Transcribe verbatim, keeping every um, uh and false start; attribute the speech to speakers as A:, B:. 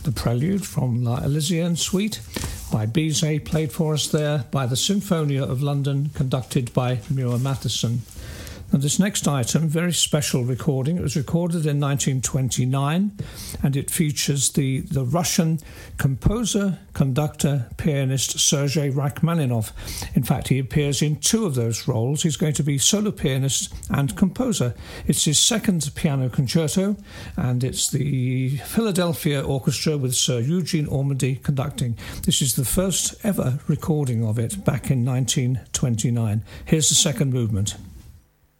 A: the prelude from La Elysienne Suite by Bizet, played for us there by the Sinfonia of London, conducted by Muir Matheson. And this next item, very special recording. It was recorded in nineteen twenty-nine, and it features the, the Russian composer, conductor, pianist Sergei Rachmaninoff. In fact, he appears in two of those roles. He's going to be solo pianist and composer. It's his second piano concerto, and it's the Philadelphia Orchestra with Sir Eugene Ormandy conducting. This is the first ever recording of it back in nineteen twenty-nine. Here's the second movement.